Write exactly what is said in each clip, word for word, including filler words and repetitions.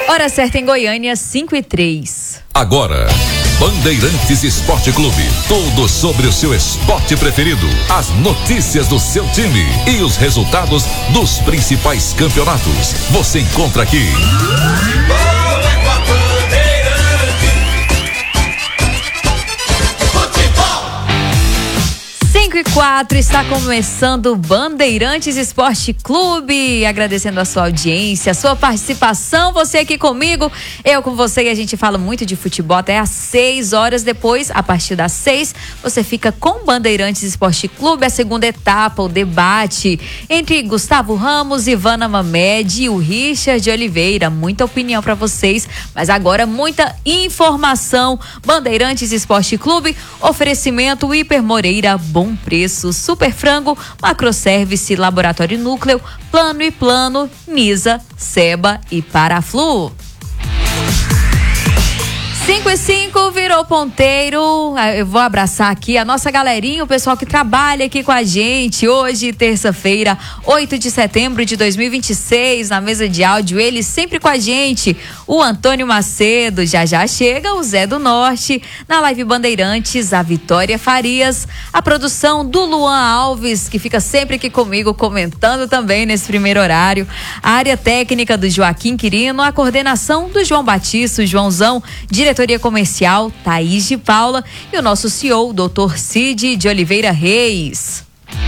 Hora certa em Goiânia, cinco e três. Agora, Bandeirantes Esporte Clube. Tudo sobre o seu esporte preferido. As notícias do seu time e os resultados dos principais campeonatos. Você encontra aqui. cinco e quatro, está começando o Bandeirantes Esporte Clube, agradecendo a sua audiência, a sua participação, você aqui comigo, eu com você, e a gente fala muito de futebol até às seis horas. Depois, a partir das seis, você fica com Bandeirantes Esporte Clube, a segunda etapa, o debate entre Gustavo Ramos, Ivana Mamed e o Richard Oliveira. Muita opinião para vocês, mas agora muita informação. Bandeirantes Esporte Clube, oferecimento Hiper Moreira, bom preço, Super Frango, Macroservice, Laboratório Núcleo, Plano e Plano, Nisa, Seba e Paraflu. cinco e cinco, virou ponteiro. Eu vou abraçar aqui a nossa galerinha, o pessoal que trabalha aqui com a gente. Hoje, terça-feira, oito de setembro de dois mil e vinte e seis, na mesa de áudio, ele sempre com a gente, o Antônio Macedo. Já já chega o Zé do Norte. Na Live Bandeirantes, a Vitória Farias. A produção do Luan Alves, que fica sempre aqui comigo, comentando também nesse primeiro horário. A área técnica do Joaquim Quirino. A coordenação do João Batista, o Joãozão. Diretoria comercial, Thaís de Paula. E o nosso C E O, doutor Cid de Oliveira Reis.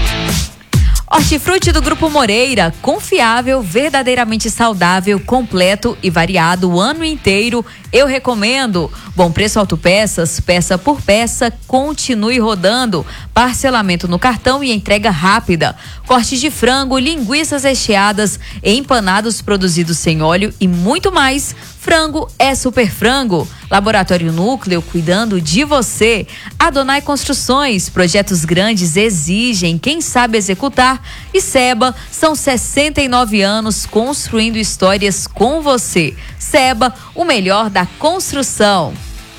Hortifruti do Grupo Moreira, confiável, verdadeiramente saudável, completo e variado o ano inteiro. Eu recomendo. Bom preço autopeças, peça por peça, continue rodando. Parcelamento no cartão e entrega rápida. Cortes de frango, linguiças recheadas, empanados produzidos sem óleo e muito mais. Frango é Super Frango. Laboratório Núcleo, cuidando de você. Adonai Construções, projetos grandes exigem quem sabe executar. E Seba, são sessenta e nove anos construindo histórias com você. Seba, o melhor da construção.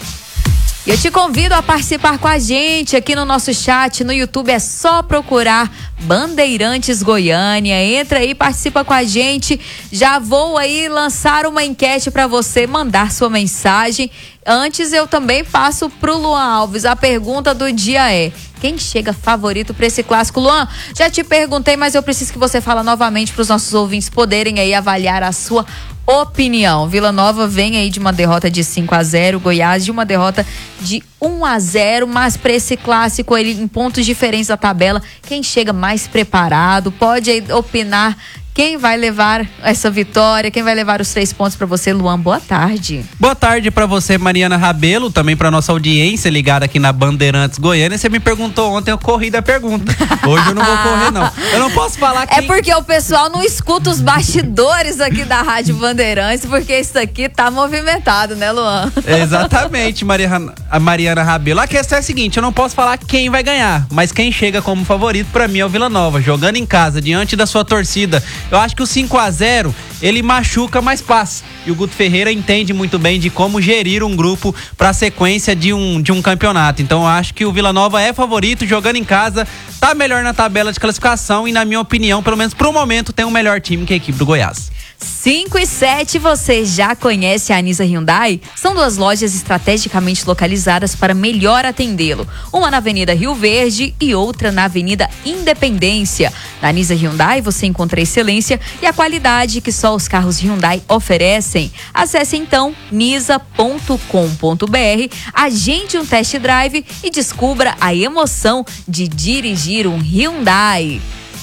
E eu te convido a participar com a gente aqui no nosso chat, no YouTube. É só procurar Bandeirantes Goiânia. Entra aí, participa com a gente. Já vou aí lançar uma enquete para você mandar sua mensagem. Antes eu também passo pro Luan Alves. A pergunta do dia é: quem chega favorito para esse clássico? Luan, já te perguntei, mas eu preciso que você fale novamente para os nossos ouvintes poderem aí avaliar a sua opinião. Vila Nova vem aí de uma derrota de cinco a zero, Goiás de uma derrota de um a zero, mas para esse clássico ele em pontos diferentes da tabela, quem chega mais preparado? Pode aí opinar quem vai levar essa vitória, quem vai levar os três pontos para você. Luan, boa tarde. Boa tarde para você, Mariana Rabelo, também para nossa audiência ligada aqui na Bandeirantes Goiânia. Você me perguntou ontem, eu corri da pergunta. Hoje eu não vou correr, não. Eu não posso falar que... É porque o pessoal não escuta os bastidores aqui da Rádio Bandeirantes, porque isso aqui tá movimentado, né, Luan? Exatamente, Mariana, a Mariana Rabelo. A questão é a seguinte, eu não posso falar quem vai ganhar, mas quem chega como favorito para mim é o Vila Nova, jogando em casa, diante da sua torcida. Eu acho que o cinco a zero, ele machuca, mas passa. E o Guto Ferreira entende muito bem de como gerir um grupo para a sequência de um, de um campeonato. Então eu acho que o Vila Nova é favorito, jogando em casa, tá melhor na tabela de classificação e, na minha opinião, pelo menos pro momento, tem um melhor time que a equipe do Goiás. cinco e sete, você já conhece a Nisa Hyundai? São duas lojas estrategicamente localizadas para melhor atendê-lo. Uma na Avenida Rio Verde e outra na Avenida Independência. Na Nisa Hyundai você encontra a excelência e a qualidade que só os carros Hyundai oferecem. Acesse então nisa ponto com ponto br, agende um test drive e descubra a emoção de dirigir um Hyundai.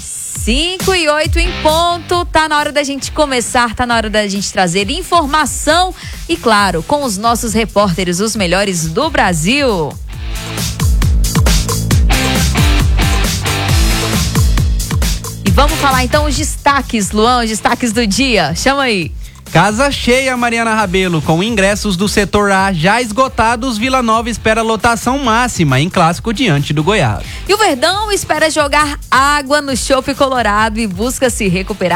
cinco e oito em ponto, tá na hora da gente começar, tá na hora da gente trazer informação e, claro, com os nossos repórteres, os melhores do Brasil. E vamos falar então os destaques, Luan, os destaques do dia, chama aí. Casa cheia, Mariana Rabelo, com ingressos do setor A já esgotados, Vila Nova espera lotação máxima em clássico diante do Goiás. E o Verdão espera jogar água no Chopp Colorado e busca se recuperar